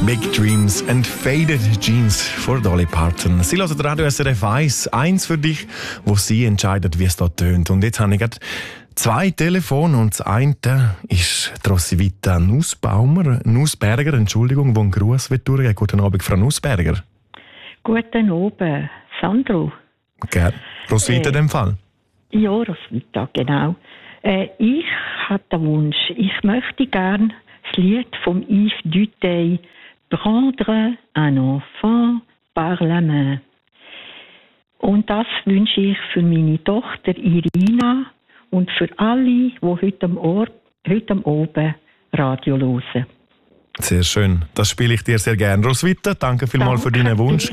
Big Dreams and Faded Jeans von Dolly Parton. Sie hören Radio SRF 1, eins für dich, wo sie entscheidet, wie es da tönt. Und jetzt habe ich gerade zwei Telefone und das eine ist Roswitha Nussberger, Entschuldigung, wo ein Gruß wird durchgehen. Guten Abend, Frau Nussberger. Guten Abend, Sandro. Gerne. Roswitha in dem Fall? Ja, Roswitha, genau. Ich habe den Wunsch, ich möchte gerne das Lied vom Yves Duteil «Prendre un enfant par la main». Und das wünsche ich für meine Tochter Irina und für alle, die heute am Abend Radio hören. Sehr schön. Das spiele ich dir sehr gerne. Roswitha, danke vielmals für deinen Wunsch.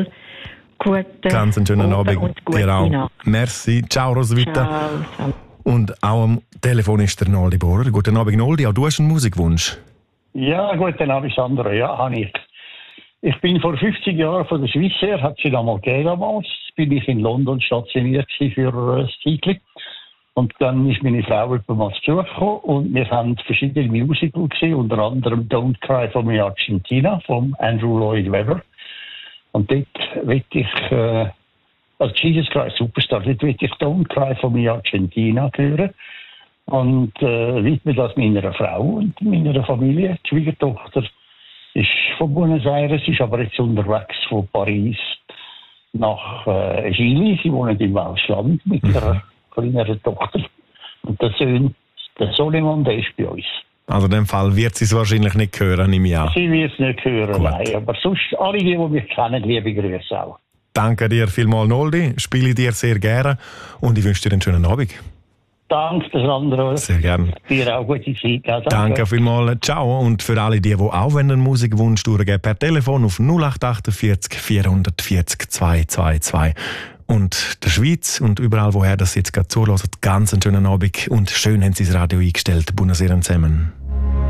Ganz einen schönen Abend. Dir auch. Nacht. Merci. Ciao, Roswitha. Ciao. Und auch am Telefon ist der Noldi Bohrer. Guten Abend, Noldi. Auch du hast einen Musikwunsch. Ja, guten Abend, Sandro. Ja, habe ich. Ich bin vor 50 Jahren von der Schweiz her, hat sie damals gegeben damals. Bin ich in London stationiert für ein Zeitchen. Und dann ist meine Frau mal zu Besuch gekommen und wir haben verschiedene Musicals gesehen, unter anderem Don't Cry for Me Argentina von Andrew Lloyd Webber. Und dort will ich, also Jesus Christ Superstar, dort will ich Don't Cry for Me Argentina hören. Und widme das meiner Frau und meiner Familie. Die Schwiegertochter ist von Buenos Aires, ist aber jetzt unterwegs von Paris nach Chile. Sie wohnen im Ausland mit ihrer kleineren Tochter. Und der Sohn, der Soleiman, der ist bei uns. Also in dem Fall wird sie es wahrscheinlich nicht hören, nehme ich an. Sie wird es nicht hören, Gut. nein. Aber sonst, alle, die mich kennen, liebe Grüße auch. Danke dir vielmals, Noldi. Spiele ich dir sehr gerne und ich wünsche dir einen schönen Abend. Danke, Sandro. Sehr gerne. Dir auch gute Zeit. Ja, Danke vielmals. Ciao. Und für alle, die auch einen Musikwunsch durchgeben, per Telefon auf 0848 440 222. Und der Schweiz und überall, woher das jetzt gerade zuhört, ganz einen schönen Abend und schön haben Sie das Radio eingestellt. Buonasera zusammen.